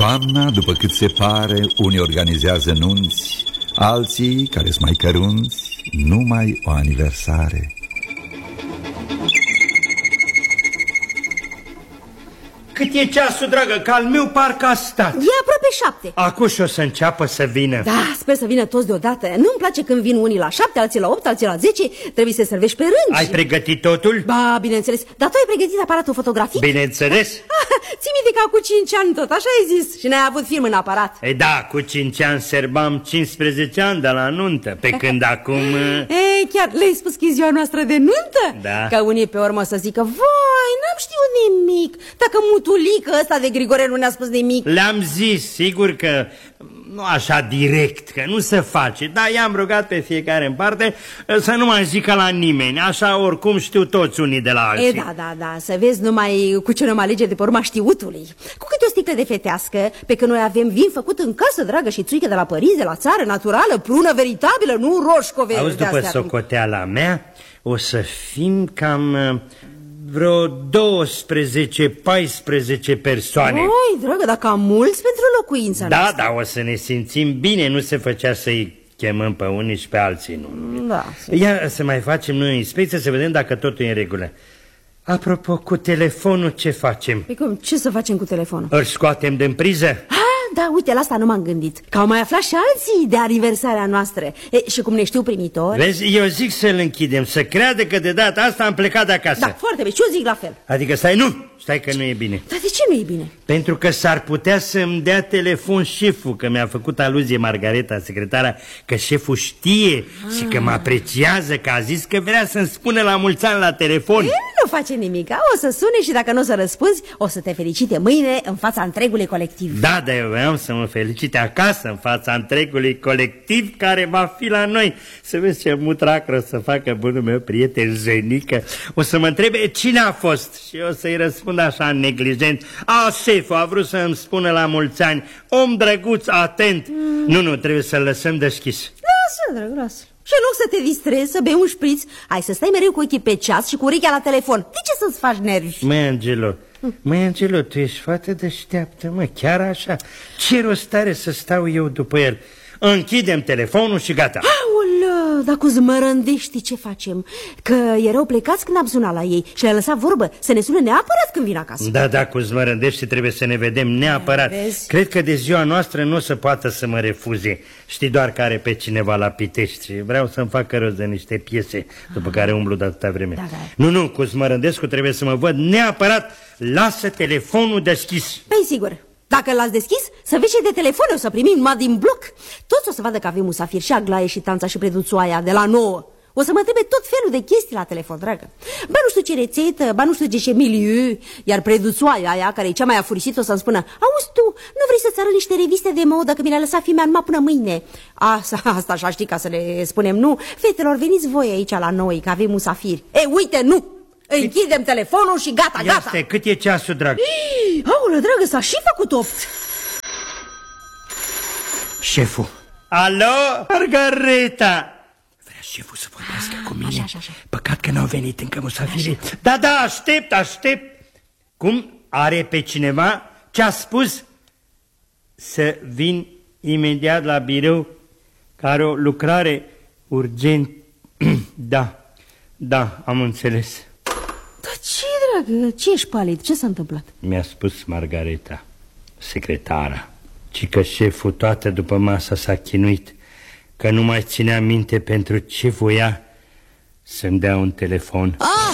Toamna, după cât se pare, unii organizează nunți, alții, care sunt mai cărunți, numai o aniversare. Cât e ceasul, dragă, că al meu parcă a stat. E aproape 7. Acum și o să înceapă să vină. Da, sper să vină toți deodată. Nu-mi place când vin unii la 7, alții la 8, alții la 10. Trebuie să servești pe rând. Ai pregătit totul? Ba, bineînțeles. Dar tu ai pregătit aparatul fotografic? Bineînțeles. Ții minte că cu 5 ani tot, așa ai zis. Și n-ai avut film în aparat. Ei da, cu 5 ani serbam 15 ani de la nuntă. Pe când acum... Ei, chiar le-ai spus că e ziua noastră de nuntă? Da. Că unii pe urmă să zică, vai, n-am știut nimic. Dacă mutulică ăsta de Grigore nu ne-a spus nimic. Le-am zis, sigur că nu așa direct, că nu se face. Dar i-am rugat pe fiecare în parte să nu mai zică la nimeni. Așa oricum știu toți unii de la alții. Da, să vezi numai cu ce ne alege de pe urma știutului. Cu câte o sticlă de fetească, pe că noi avem vin făcut în casă, dragă, și țuică de la părinți, de la țară, naturală, prună veritabilă, nu roșcove. Auzi, după socoteala mea, o să fim cam... vreo 12-14 persoane. Oi, dragă, dar cam mulți pentru locuința noastră. Da, o să ne simțim bine. Nu se făcea să-i chemăm pe unii și pe alții, nu. Da. Ia să mai facem noi o inspecție, să vedem dacă totul e în regulă. Apropo, cu telefonul ce facem? Păi cum, ce să facem cu telefonul? Îl scoatem din priză? Da, uite, la asta nu m-am gândit. Că au mai aflat și alții de aniversarea noastră. Și cum ne știu primitori... Vezi, eu zic să-l închidem, să creadă că de data asta am plecat de acasă. Da, foarte bine, și eu zic la fel. Adică stai că nu e bine. Dar de ce nu e bine? Pentru că s-ar putea să-mi dea telefon șeful, că mi-a făcut aluzie Margareta, secretara, că șeful știe și că mă apreciază, că a zis că vrea să-mi spună la mulți ani la telefon. Nu face nimic, o să sune și dacă nu o să răspunzi, o să te felicite mâine în fața întregului colectiv. Da, dar eu vreau să mă felicite acasă, în fața întregului colectiv care va fi la noi. Să vezi ce mutracră să facă bunul meu prieten Zenică. O să mă întrebe cine a fost și eu să-i răspund așa neglijent. Șeful a vrut să îmi spună la mulți ani, om drăguț, atent. Nu, trebuie să-l lăsăm deschis. Lasă, dragă, lasă. Și în loc să te distrezi, să bei un șpriț, hai să stai mereu cu ochii pe ceas și cu urechea la telefon. De ce să-ți faci nervi? Măi, Angelo, tu ești fată deșteaptă, mă, chiar așa. Ce rost are să stau eu după el? Închidem telefonul și gata. Aolă, dar cu zmărândești ce facem? Că erau plecați când am sunat la ei și le-a lăsat vorbă să ne sune neapărat când vin acasă. Da, cu zmărândești trebuie să ne vedem neapărat. Cred că de ziua noastră nu o să poată să mă refuze. Știi doar că are pe cineva la Pitești. Vreau să-mi facă rost de niște piese după care umblu de atâta vreme. Nu, cu Zmărândescu trebuie să mă văd neapărat. Lasă telefonul deschis. Păi sigur. Dacă l-ați deschis, să vezi ce de telefon o să primim numai din bloc. Toți o să vadă că avem Musafir și Aglaie și Tanța și Preduțoaia de la 9. O să mă întrebe tot felul de chestii la telefon, dragă. Ba nu știu ce rețetă, ba nu știu de ce milieu. Iar Preduțoaia aia, care e cea mai afurisită, o să-mi spună: auzi tu, nu vrei să-ți arăt niște reviste de modă, că mi le-a lăsat fimea numai până mâine? Asta așa știi, ca să le spunem nu. Fetelor, veniți voi aici la noi, că avem Musafir. Uite, nu! Închidem telefonul și gata. Stai, cât e ceasul, drag? Aolă, dragă, s-a și făcut 8. Șeful. Alo, Margareta. Vrea șeful să vorbească cu mine. Așa. Păcat că n-au venit încă musafirii. Da, aștept. Cum? Are pe cineva? Ce-a spus? Să vin imediat la birou, că are o lucrare urgent. Da, am înțeles. Dar ce, dragă? Ce ești palid? Ce s-a întâmplat? Mi-a spus Margareta, secretara, ci că șeful toată după masa s-a chinuit, că nu mai ținea minte pentru ce voia să-mi dea un telefon.